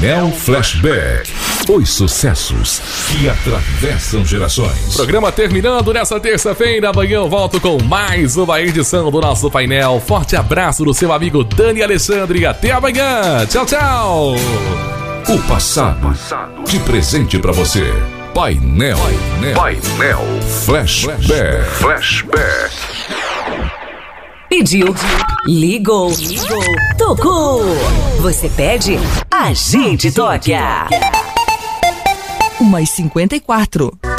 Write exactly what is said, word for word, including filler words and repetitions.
Painel Flashback. Os sucessos que atravessam gerações. Programa terminando nessa terça-feira. Amanhã eu volto com mais uma edição do nosso painel. Forte abraço do seu amigo Dani Alexandre e até amanhã. Tchau, tchau. O passado de presente pra você. Painel, painel, painel Flashback. Flashback. Pediu, ligou, ligou, tocou. Você pede, a gente toca. Umas cinquenta e quatro.